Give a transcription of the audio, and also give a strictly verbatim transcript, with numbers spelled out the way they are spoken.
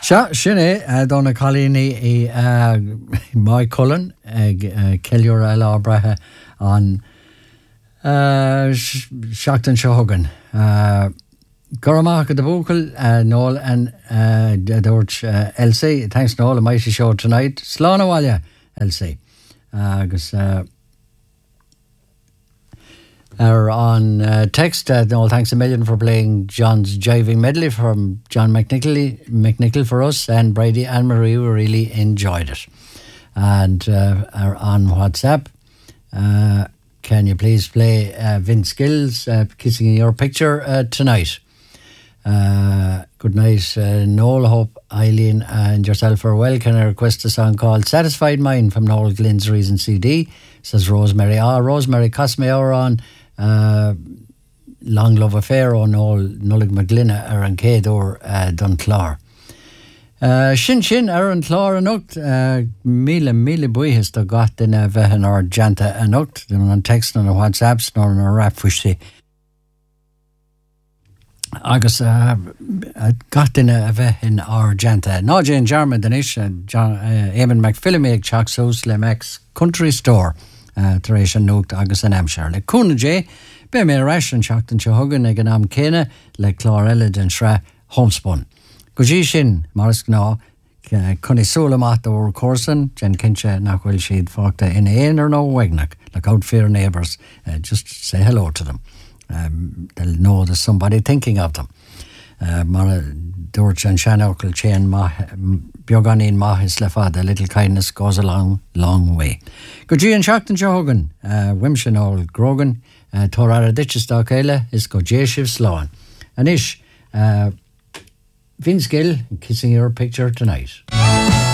Seo sin é donna cholíní i Mai Cullen ag ceiliúr eile á brethe an seachtain seo thugan. Gur amach go do bhúcail nóil an dúirt Elsie, thanks nóil a mighty show tonight. Slán bhhaile, Elsie. Agus are on uh, text. Uh, no, thanks a million for playing John's Jiving Medley from John McNichol, McNichol for us, and Brady and Marie. We really enjoyed it. And uh, are on WhatsApp. Uh, can you please play uh, Vince Gill's uh, Kissing in Your Picture uh, tonight? Uh, good night, uh, Noel. Hope Eileen and yourself are well. Can I request a song called Satisfied Mind from Noel Glynn's Reason C D? Says Rosemary. Ah, Rosemary, Cosme are on uh, Long Love Affair on Noel Nullig McGlinna ar an céad or uh, Dunclar. Uh, Shin Shin ar an clár an ucht uh, míle míle buíhis do gat in a bheith an ar janta an ucht an text an a WhatsApps nor an a rap fuisi. Agus uh, gat in a bheith in ar janta. Ná Jane Jarman den is uh, John, uh, Eamon McPhillamy ag Chaxos le Max Country Store uh, taréis an nucht agus an Amshire. Le cúna J, be mé reis an seachtain se hugan ag an am céine le clár eile den sra homespun. Go dí sin maras gná chun is súla mat ó Corson, Jen Kinche nachhfuil siad fágta in éon or nó wegnach, like out fear neighbours, uh, just say hello to them. Um, they'll know there's somebody thinking of them. Uh, Mara dúirt an seanócail chéan beagán íon maithis le fad, a little kindness goes a long, long way. Go dí an seachtain seo hugan, uh, Wimsin ól Grogan, uh, tór ar a ditches dá céile is go dé sibh sláán. An ish, uh, Vince Gill, Kissing Your Picture tonight.